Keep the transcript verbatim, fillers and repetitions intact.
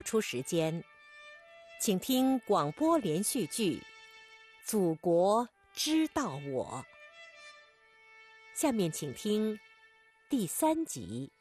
出时间，请听广播连续剧《祖国知道我》。下面请听第三集。